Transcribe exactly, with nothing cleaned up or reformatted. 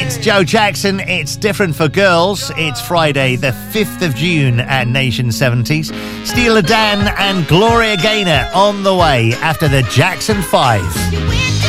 It's Joe Jackson. It's different for girls. It's Friday, the fifth of June at Nation seventies. Steeler Dan and Gloria Gaynor on the way after the Jackson five.